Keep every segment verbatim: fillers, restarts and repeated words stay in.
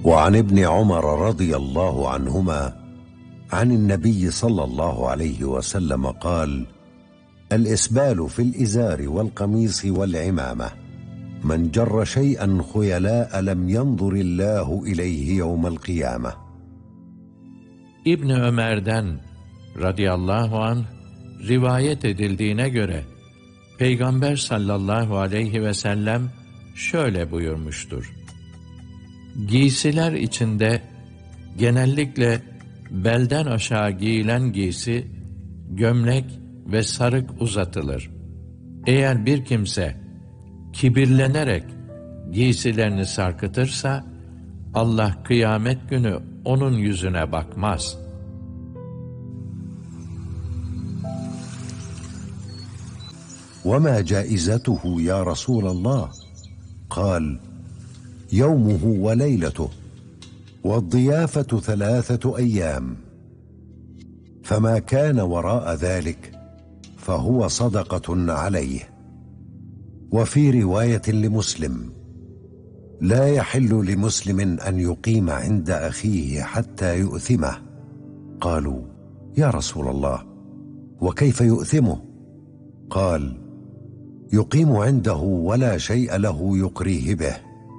وعن ابن عمر رضي الله عنهما عن النبي صلى الله عليه وسلم قال: الإسبال في الإزار والقميص والعمامة، من جر شيئا خيلاء لم ينظر الله إليه يوم القيامة. İbni Ömer'den radıyallahu anh rivayet edildiğine göre Peygamber sallallahu aleyhi ve sellem şöyle buyurmuştur: Giysiler içinde genellikle belden aşağı giyilen giysi, gömlek ve sarık uzatılır. Eğer bir kimse kibirlenerek giysilerini sarkıtırsa, Allah kıyamet günü onun yüzüne bakmaz. وَمَا جَائِزَتُهُ يَا رَسُولَ اللّٰهِ قَالَ يَوْمُهُ وَلَيْلَتُهُ وَالضِّيَافَةُ ثَلَاثَةُ أَيَّامٍ فَمَا كَانَ وَرَاءَ ذَلِكَ فَهُوَ صَدَقَةٌ عَلَيْهِ. وفي رواية لمسلم: لا يحل لمسلم أن يقيم عند أخيه حتى يؤثمه. قالوا: يا رسول الله، وكيف يؤثمه؟ قال: يقيم عنده ولا شيء له يقريه به.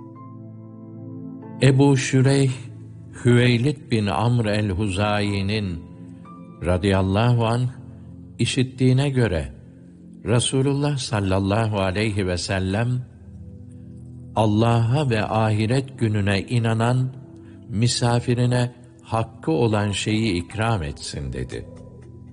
Ebu Şüreyh, Hüveylid bin Amr el-Huzayi'nin radıyallahu anh işittiğine göre Resulullah sallallahu aleyhi ve sellem, Allah'a ve ahiret gününe inanan misafirine hakkı olan şeyi ikram etsin dedi.